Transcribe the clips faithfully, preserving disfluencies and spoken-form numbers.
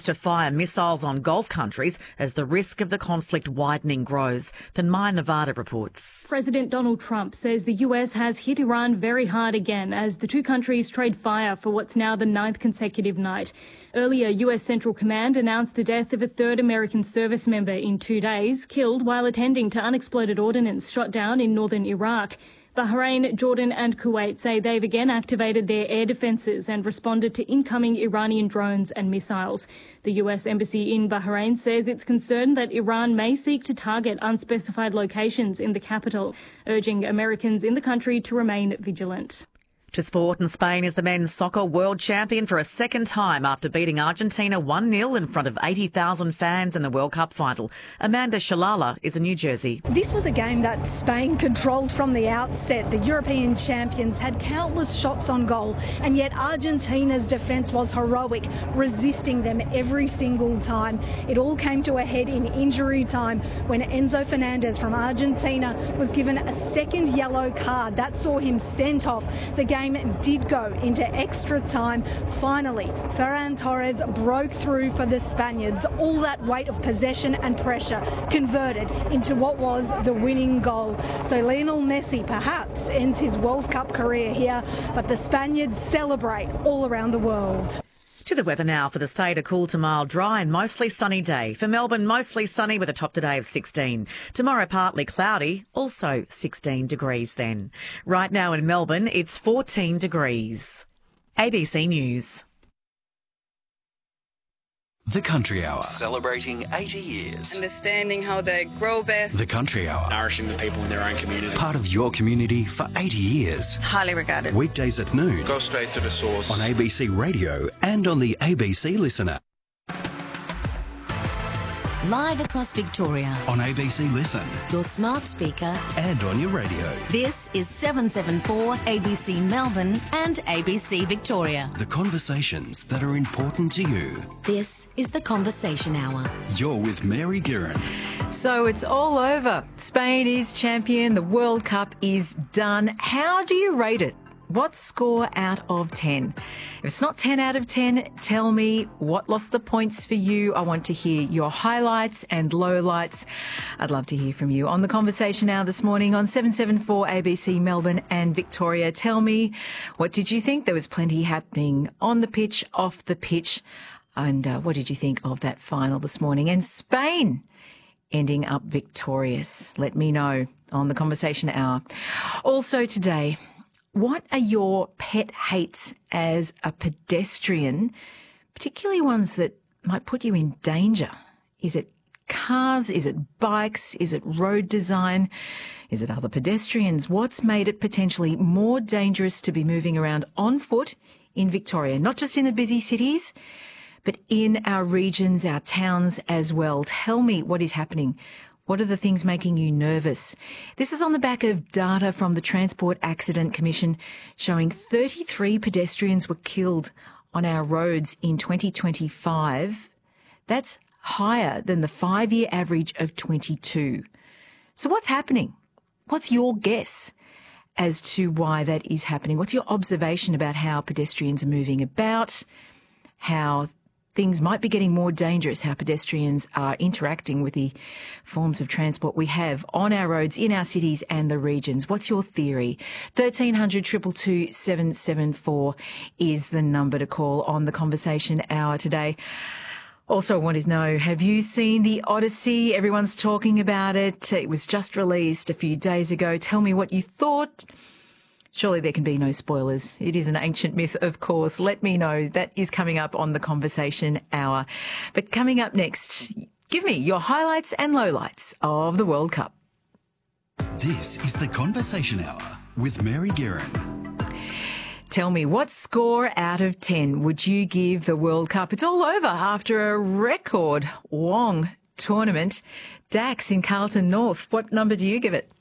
to fire missiles on Gulf countries as the risk of the conflict widening grows. The Maya Nevada reports. President Donald Trump says the U S has hit Iran very hard again as the two countries trade fire for what's now the ninth consecutive night. Earlier, U S Central Command announced the death of a third American service member in two days, killed while attending to unexploded ordnance shot down in northern Iraq. Bahrain, Jordan and Kuwait say they've again activated their air defences and responded to incoming Iranian drones and missiles. The U S Embassy in Bahrain says it's concerned that Iran may seek to target unspecified locations in the capital, urging Americans in the country to remain vigilant. To sport, and Spain is the men's soccer world champion for a second time after beating Argentina one nil in front of eighty thousand fans in the World Cup final. Amanda Shalala is in New Jersey. This was a game that Spain controlled from the outset. The European champions had countless shots on goal, and yet Argentina's defence was heroic, resisting them every single time. It all came to a head in injury time when Enzo Fernandez from Argentina was given a second yellow card. That saw him sent off. The game did go into extra time. Finally, Ferran Torres broke through for the Spaniards. All that weight of possession and pressure converted into what was the winning goal. So Lionel Messi perhaps ends his World Cup career here, but the Spaniards celebrate all around the world. To the weather now. For the state, a cool to mild, dry and mostly sunny day. For Melbourne, mostly sunny with a top today of sixteen. Tomorrow, partly cloudy, also sixteen degrees then. Right now in Melbourne, it's fourteen degrees. A B C News. The Country Hour, celebrating eighty years. Understanding how they grow best. The Country Hour, nourishing the people in their own community. Part of your community for eighty years. Highly regarded. Weekdays at noon. Go straight to the source. On A B C Radio and on the A B C Listener. Live across Victoria. On A B C Listen. Your smart speaker. And on your radio. This is seven seven four A B C Melbourne and A B C Victoria. The conversations that are important to you. This is The Conversation Hour. You're with Mary Guerin. So it's all over. Spain is champion. The World Cup is done. How do you rate it? What score out of ten? If it's not ten out of ten, tell me what lost the points for you. I want to hear your highlights and lowlights. I'd love to hear from you on The Conversation Hour this morning on seven seven four A B C Melbourne and Victoria. Tell me, what did you think? There was plenty happening on the pitch, off the pitch. And uh, what did you think of that final this morning? And Spain ending up victorious. Let me know on The Conversation Hour. Also today, what are your pet hates as a pedestrian, particularly ones that might put you in danger? Is it cars? Is it bikes? Is it road design? Is it other pedestrians? What's made it potentially more dangerous to be moving around on foot in Victoria, not just in the busy cities, but in our regions, our towns as well? Tell me what is happening. What are the things making you nervous? This is on the back of data from the Transport Accident Commission showing thirty-three pedestrians were killed on our roads in twenty twenty-five. That's higher than the five-year average of twenty-two. So what's happening? What's your guess as to why that is happening? What's your observation about how pedestrians are moving about, how things might be getting more dangerous, how pedestrians are interacting with the forms of transport we have on our roads, in our cities and the regions? What's your theory? thirteen hundred, two two two, seven seven four is the number to call on The Conversation Hour today. Also, I want to know, have you seen The Odyssey? Everyone's talking about it. It was just released a few days ago. Tell me what you thought. Surely there can be no spoilers. It is an ancient myth, of course. Let me know. That is coming up on The Conversation Hour. But coming up next, give me your highlights and lowlights of the World Cup. This is The Conversation Hour with Mary Guerin. Tell me, what score out of ten would you give the World Cup? It's all over after a record long tournament. Dax in Carlton North, what number do you give it?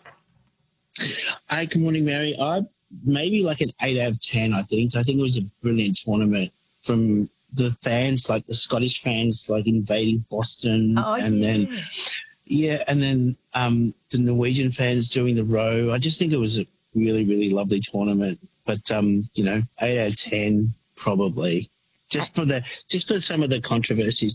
Hi, good morning, Mary. I maybe like an eight out of ten, I think. I think it was a brilliant tournament from the fans, like the Scottish fans, like invading Boston. Oh, and yeah. then, yeah, and then um, the Norwegian fans doing the row. I just think it was a really, really lovely tournament. But, um, you know, eight out of ten, probably. Just for the, just for some of the controversies